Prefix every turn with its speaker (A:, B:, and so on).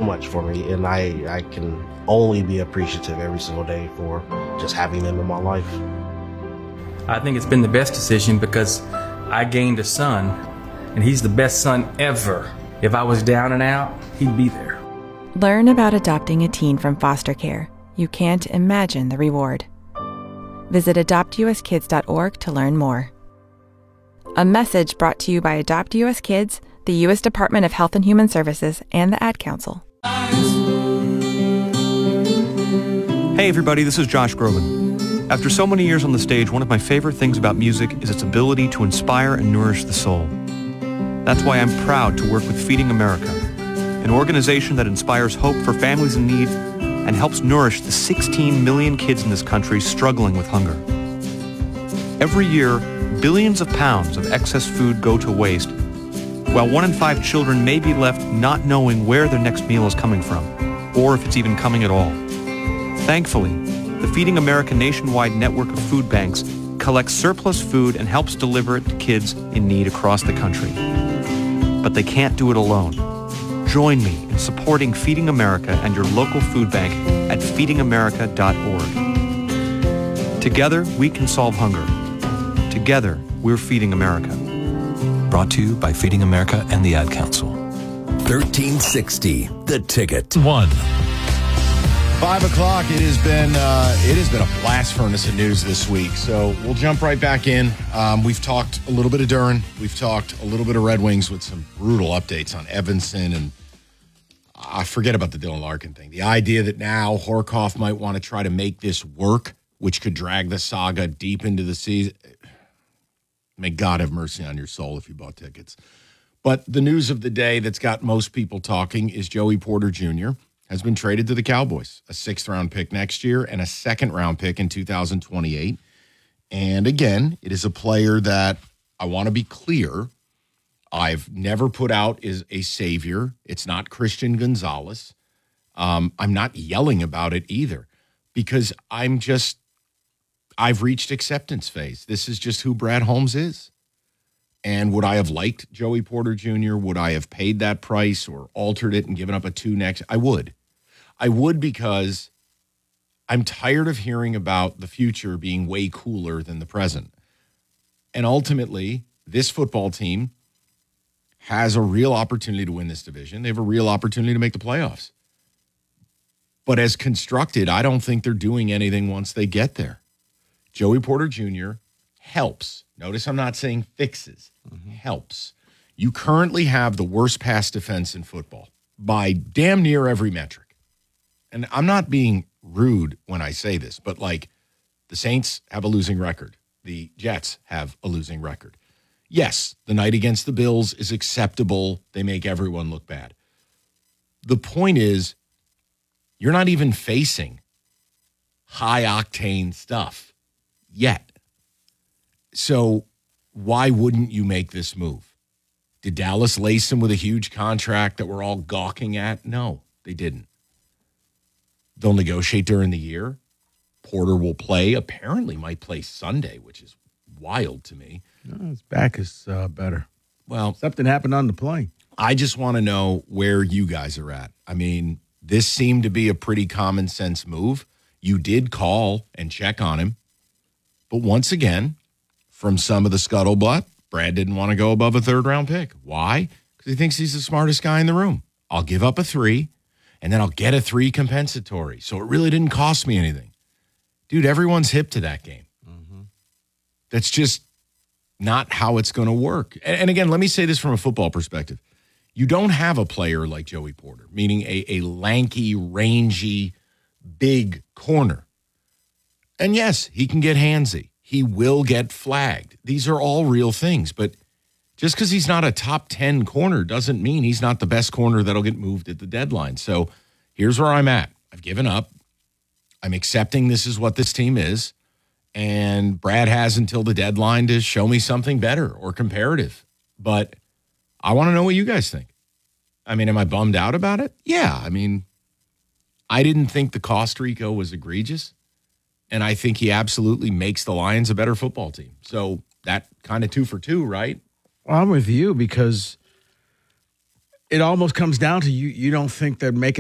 A: much for me, and I can only be appreciative every single day for just having them in my life.
B: I think it's been the best decision because I gained a son, and he's the best son ever. If I was down and out, he'd be there.
C: Learn about adopting a teen from foster care. You can't imagine the reward. Visit adoptuskids.org to learn more. A message brought to you by Adopt US Kids, the U.S. Department of Health and Human Services, and the Ad Council.
D: Hey everybody, this is Josh Groban. After so many years on the stage, one of my favorite things about music is its ability to inspire and nourish the soul. That's why I'm proud to work with Feeding America, an organization that inspires hope for families in need and helps nourish the 16 million kids in this country struggling with hunger. Every year, billions of pounds of excess food go to waste, while 1 in 5 children may be left not knowing where their next meal is coming from, or if it's even coming at all. Thankfully, the Feeding America nationwide network of food banks collects surplus food and helps deliver it to kids in need across the country. But they can't do it alone. Join me in supporting Feeding America and your local food bank at feedingamerica.org. Together, we can solve hunger. Together, we're Feeding America.
E: Brought to you by Feeding America and the Ad Council.
F: 1360, The Ticket.
E: 1.
G: 5 o'clock. It has been a blast furnace of news this week. So we'll jump right back in. We've talked a little bit of Durham. We've talked a little bit of Red Wings with some brutal updates on Evanston, and I forget about the Dylan Larkin thing. The idea that now Horkoff might want to try to make this work, which could drag the saga deep into the season. May God have mercy on your soul if you bought tickets. But the news of the day that's got most people talking is Joey Porter Jr. has been traded to the Cowboys, a 6th-round pick next year and a 2nd-round pick in 2028. And again, it is a player that I want to be clear, I've never put out as a savior. It's not Christian Gonzalez. I'm not yelling about it either because I've reached acceptance phase. This is just who Brad Holmes is. And would I have liked Joey Porter Jr.? Would I have paid that price or altered it and given up a 2 next? I would. I would because I'm tired of hearing about the future being way cooler than the present. And ultimately, this football team has a real opportunity to win this division. They have a real opportunity to make the playoffs. But as constructed, I don't think they're doing anything once they get there. Joey Porter Jr. helps. Notice I'm not saying fixes. Helps. You currently have the worst pass defense in football by damn near every metric. And I'm not being rude when I say this, but like the Saints have a losing record. The Jets have a losing record. Yes, the night against the Bills is acceptable. They make everyone look bad. The point is, you're not even facing high-octane stuff yet. So why wouldn't you make this move? Did Dallas lace him with a huge contract that we're all gawking at? No, they didn't. They'll negotiate during the year. Porter will play, apparently might play Sunday, which is wild to me.
H: No, his back is better.
G: Well,
H: something happened on the plane.
G: I just want to know where you guys are at. I mean, this seemed to be a pretty common sense move. You did call and check on him. But once again, from some of the scuttlebutt, Brad didn't want to go above a 3rd-round pick. Why? Because he thinks he's the smartest guy in the room. I'll give up a 3, and then I'll get a 3 compensatory. So it really didn't cost me anything. Dude, everyone's hip to that game. That's just not how it's going to work. And again, let me say this from a football perspective. You don't have a player like Joey Porter, meaning a lanky, rangy, big corner. And yes, he can get handsy. He will get flagged. These are all real things. But just because he's not a top 10 corner doesn't mean he's not the best corner that'll get moved at the deadline. So here's where I'm at. I've given up. I'm accepting this is what this team is. And Brad has until the deadline to show me something better or comparative. But I want to know what you guys think. I mean, am I bummed out about it? Yeah. I mean, I didn't think the cost, Rico, was egregious. And I think he absolutely makes the Lions a better football team. So that kind of 2 for 2, right?
H: Well, I'm with you because it almost comes down to you don't think they're making